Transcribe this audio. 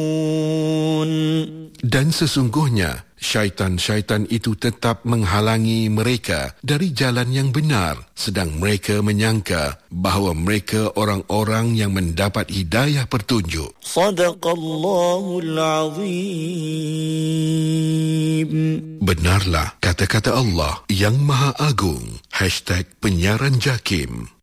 Dan sesungguhnya syaitan-syaitan itu tetap menghalangi mereka dari jalan yang benar, sedang mereka menyangka bahawa mereka orang-orang yang mendapat hidayah petunjuk. Sadaqallahul Azim. Benarlah kata-kata Allah yang Maha Agung. #penyiaran JAKIM.